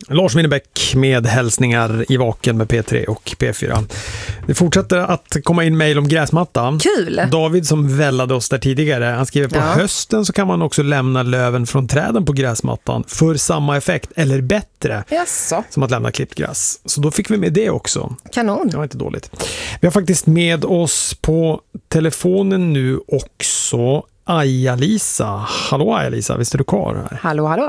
Lars Winnerbäck med hälsningar i Vaken med P3 och P4. Det fortsätter att komma in mejl om gräsmatta. Kul! David som vällade oss där tidigare, han skriver på hösten så kan man också lämna löven från träden på gräsmattan för samma effekt eller bättre som att lämna klippt gräs. Så då fick vi med det också. Kanon! Det var inte dåligt. Vi har faktiskt med oss på telefonen nu också Aja-Lisa. Hallå Aja-Lisa, visst är du kvar här? Hallå.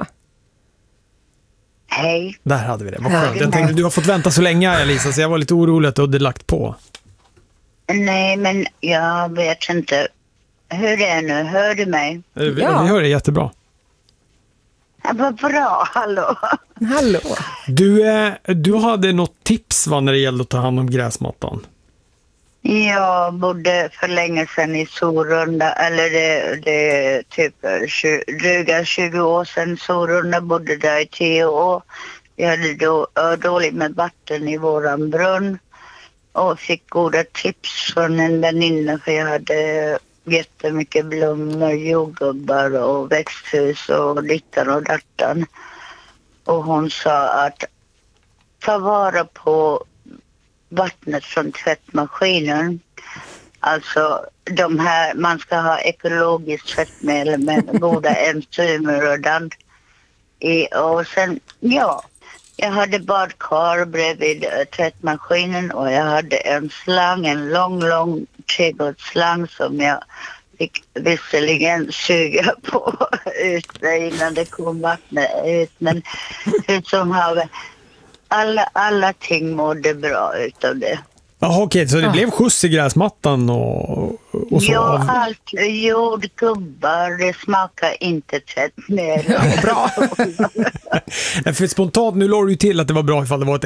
Hej. Där hade vi det. Vad skönt. Jag tänkte, du har fått vänta så länge, Lisa, så jag var lite orolig att du hade lagt på. Nej, men jag vet inte. Hur är det nu? Hör du mig? Vi hör det jättebra. Ja, vad bra, hallå. Du hade något tips när det gällde att ta hand om gräsmattan? Jag bodde för länge sedan i Sorunda, eller det är typ dryga 20 år sedan. Sorunda, bodde där i 10 år. Vi hade dåligt med vatten i våran brunn och fick goda tips från en väninna, för jag hade jättemycket blommor, jordgubbar och växthus och dittan och dattan. Och hon sa att ta vara på vattnet från tvättmaskinen. Alltså de här, man ska ha ekologiskt tvättmedel med goda enzymer och dant. Och sen, jag hade badkar bredvid tvättmaskinen och jag hade en slang, en lång trädgårdsslang som jag fick visserligen suga på ut innan det kom vattnet ut. Men hur som haver, alla ting mådde bra utav det. Jaha, okej, så det blev skjuts i gräsmattan och så? Ja, allt. Jordgubbar, det smakar inte tvättmedel. Bra. För spontant, nu låg du till att det var bra ifall det var ett